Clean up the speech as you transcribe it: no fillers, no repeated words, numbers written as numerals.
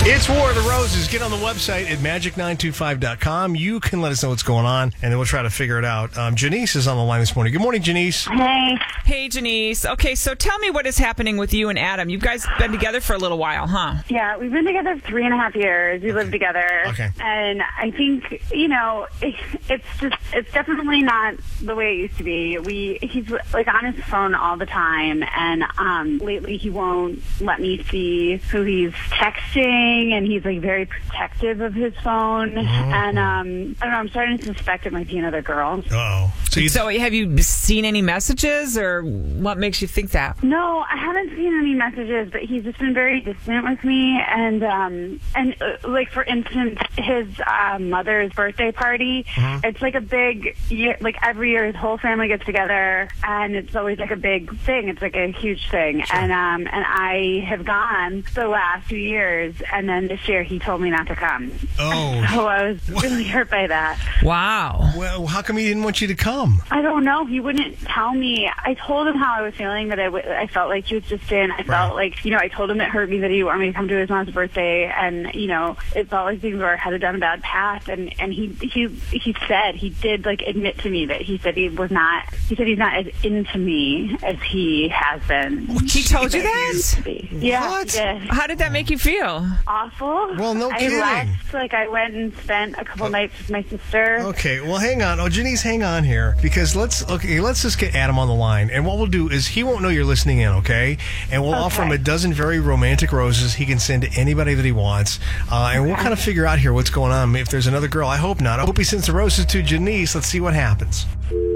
It's War of the Roses. Get on the website at magic925.com. You can let us know what's going on, and then we'll try to figure it out. Janice is on the line this morning. Good morning, Janice. Hey. Hey, Janice. Okay, so tell me what is happening with you and Adam. You guys been together for a little while, huh? Yeah, we've been together 3.5 years. We live together. Okay. And I think, it's definitely not the way it used to be. He's like on his phone all the time, and lately he won't let me see who he's texting, and he's like very protective of his phone. Mm-hmm. And I don't know, I'm starting to suspect it might be another girl. Uh-oh. So have you seen any messages, or what makes you think that? No, I haven't seen any messages, but he's just been very distant with me. And like for instance, his mother's birthday party. Mm-hmm. It's like a big year. Like every year, his whole family gets together, and it's always like a big thing. It's like a huge thing. Sure. And I have gone the last 2 years, and then this year he told me not to come. Oh. So I was really hurt by that. Wow. Well, how come he didn't want you to come? I don't know. He wouldn't tell me. I told him how I was feeling, that I felt like he was distant. I felt like, I told him it hurt me that he didn't want me to come to his mom's birthday, and, it felt like things were headed down a bad path, and he said, he did, like, admit to me that he said he's not as into me as he has been. He told you that? Yeah, What? he did. How did that make you feel? Awful. Well, no kidding. I left, I went and spent a couple nights with my sister. Okay, well, hang on. Oh, Janice, hang on here, because let's just get Adam on the line, and what we'll do is he won't know you're listening in, okay? And we'll offer him a dozen very romantic roses he can send to anybody that he wants, and we'll kind of figure out here what's going on. If there's another girl, I hope not. I hope he sends the roses to Janice. Let's see what happens.